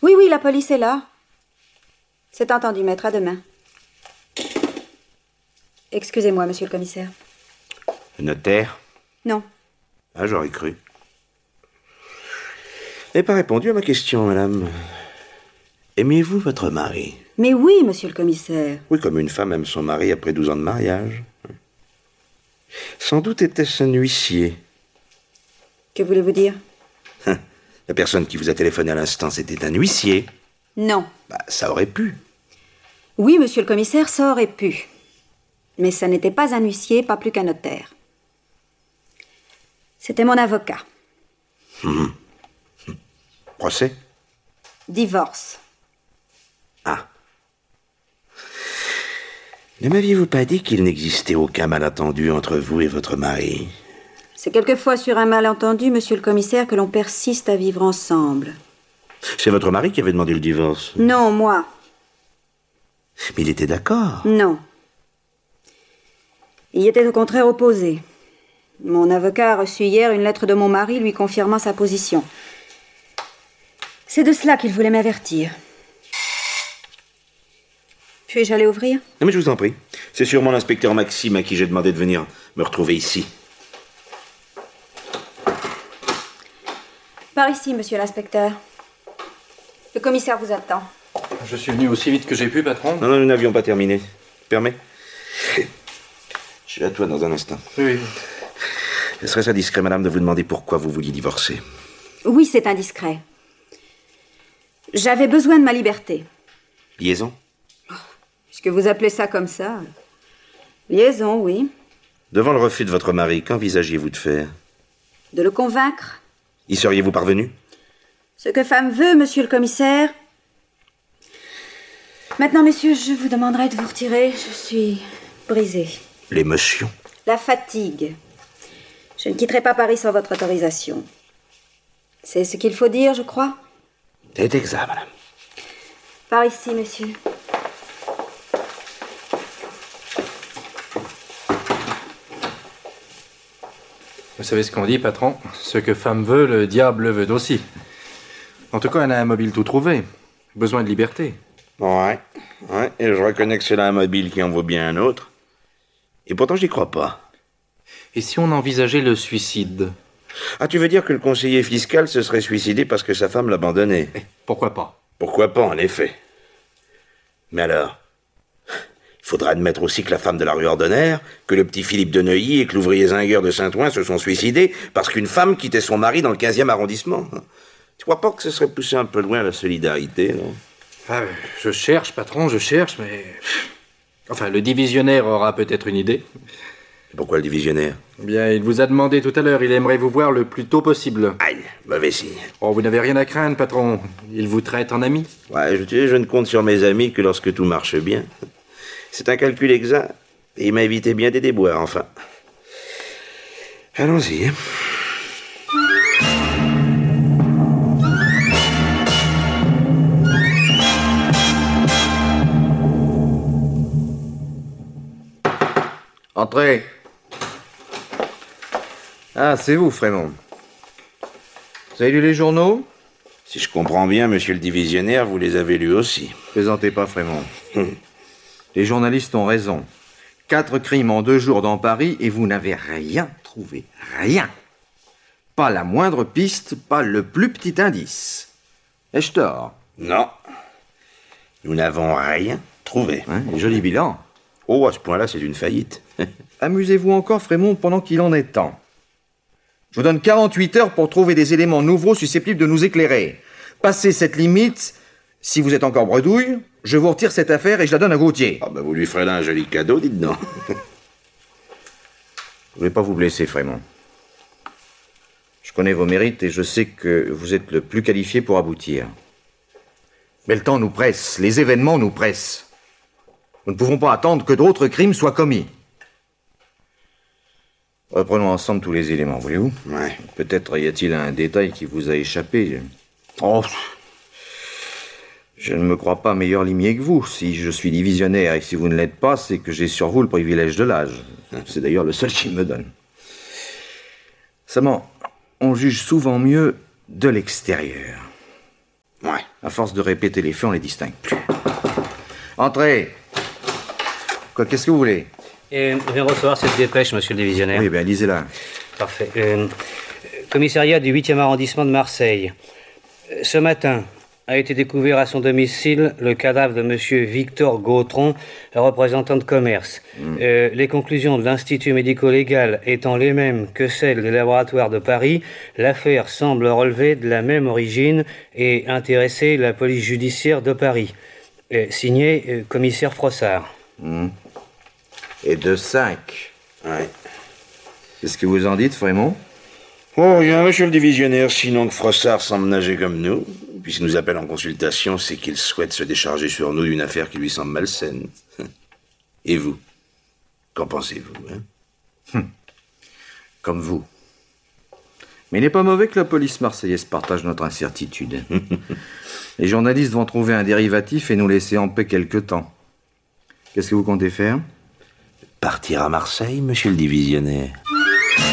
Oui, la police est là. C'est entendu, maître. À demain. Excusez-moi, monsieur le commissaire. Le notaire? Non. Ah, j'aurais cru. Vous n'avez pas répondu à ma question, madame. Aimez-vous votre mari? Mais oui, monsieur le commissaire. Oui, comme une femme aime son mari après 12 ans de mariage. Sans doute était-ce un huissier. Que voulez-vous dire? La personne qui vous a téléphoné à l'instant, c'était un huissier? Non. Ça aurait pu. Oui, monsieur le commissaire, ça aurait pu. Mais ça n'était pas un huissier, pas plus qu'un notaire. C'était mon avocat. Procès? Divorce. Ah. Ne m'aviez-vous pas dit qu'il n'existait aucun malentendu entre vous et votre mari? C'est quelquefois sur un malentendu, monsieur le commissaire, que l'on persiste à vivre ensemble. C'est votre mari qui avait demandé le divorce? Non, moi. Mais il était d'accord? Non. Il y était au contraire opposé. Mon avocat a reçu hier une lettre de mon mari lui confirmant sa position. C'est de cela qu'il voulait m'avertir. Puis-je aller ouvrir? Non, mais je vous en prie. C'est sûrement l'inspecteur Maxime à qui j'ai demandé de venir me retrouver ici. Par ici, monsieur l'inspecteur. Le commissaire vous attend. Je suis venu aussi vite que j'ai pu, patron. Non, nous n'avions pas terminé. Permets? Je suis à toi dans un instant. Oui. Serait-ce indiscret, madame, de vous demander pourquoi vous vouliez divorcer? Oui, c'est indiscret. J'avais besoin de ma liberté. Liaison? Puisque vous appelez ça comme ça. Liaison, oui. Devant le refus de votre mari, qu'envisagiez-vous de faire? De le convaincre. Y seriez-vous parvenu? Ce que femme veut, monsieur le commissaire. Maintenant, messieurs, je vous demanderai de vous retirer. Je suis brisée. L'émotion? La fatigue. Je ne quitterai pas Paris sans votre autorisation. C'est ce qu'il faut dire, je crois? C'est exact, madame. Par ici, monsieur. Vous savez ce qu'on dit, patron? Ce que femme veut, le diable veut aussi. En tout cas, elle a un mobile tout trouvé. Besoin de liberté. Ouais. Et je reconnais que c'est là un mobile qui en vaut bien un autre. Et pourtant, j'y crois pas. Et si on envisageait le suicide? Ah, tu veux dire que le conseiller fiscal se serait suicidé parce que sa femme l'abandonnait? Pourquoi pas? Pourquoi pas, en effet. Mais alors, il faudra admettre aussi que la femme de la rue Ordonnaire, que le petit Philippe de Neuilly et que l'ouvrier Zingueur de Saint-Ouen se sont suicidés parce qu'une femme quittait son mari dans le 15e arrondissement. Tu crois pas que ce serait pousser un peu loin la solidarité, non? Ah, je cherche, patron, je cherche, mais... Enfin, le divisionnaire aura peut-être une idée. Pourquoi le divisionnaire? Bien, il vous a demandé tout à l'heure, il aimerait vous voir le plus tôt possible. Aïe, mauvais signe. Oh, vous n'avez rien à craindre, patron. Il vous traite en ami. Ouais, je ne compte sur mes amis que lorsque tout marche bien. C'est un calcul exact, et il m'a évité bien des déboires, enfin. Allons-y. Entrez. Ah, c'est vous, Frémont. Vous avez lu les journaux? Si je comprends bien, monsieur le divisionnaire, vous les avez lus aussi. Plaisantez pas, Frémont. Les journalistes ont raison. 4 crimes en 2 jours dans Paris et vous n'avez rien trouvé. Rien. Pas la moindre piste, pas le plus petit indice. Ai-je tort? Non. Nous n'avons rien trouvé. Joli bilan. Oh, à ce point-là, c'est une faillite. Amusez-vous encore, Frémont, pendant qu'il en est temps. Je vous donne 48 heures pour trouver des éléments nouveaux susceptibles de nous éclairer. Passez cette limite, si vous êtes encore bredouille, je vous retire cette affaire et je la donne à Gauthier. Ah, vous lui ferez là un joli cadeau, dites donc. Je ne vais pas vous blesser, Frémont. Je connais vos mérites et je sais que vous êtes le plus qualifié pour aboutir. Mais le temps nous presse, les événements nous pressent. Nous ne pouvons pas attendre que d'autres crimes soient commis. Reprenons ensemble tous les éléments, voulez-vous? Ouais. Peut-être y a-t-il un détail qui vous a échappé. Oh, je ne me crois pas meilleur limier que vous. Si je suis divisionnaire et si vous ne l'êtes pas, c'est que j'ai sur vous le privilège de l'âge. C'est d'ailleurs le seul qu'il me donne. Seulement, on juge souvent mieux de l'extérieur. Ouais. À force de répéter les faits, on les distingue plus. Entrez. Quoi, qu'est-ce que vous voulez? Je viens recevoir cette dépêche, monsieur le divisionnaire. Oui, bien, lisez-la. Parfait. Commissariat du 8e arrondissement de Marseille. Ce matin a été découvert à son domicile le cadavre de monsieur Victor Gautron, représentant de commerce. Les conclusions de l'Institut médico-légal étant les mêmes que celles des laboratoires de Paris, l'affaire semble relever de la même origine et intéresser la police judiciaire de Paris. Signé commissaire Frossard. Et de 5. Ouais. Qu'est-ce que vous en dites, Frémont? Oh, rien, monsieur le divisionnaire, sinon que Frossard semble nager comme nous. Puis s'il nous appelle en consultation, c'est qu'il souhaite se décharger sur nous d'une affaire qui lui semble malsaine. Et vous? Qu'en pensez-vous, hein? Comme vous. Mais il n'est pas mauvais que la police marseillaise partage notre incertitude. Les journalistes vont trouver un dérivatif et nous laisser en paix quelque temps. Qu'est-ce que vous comptez faire? Partir à Marseille, monsieur le divisionnaire.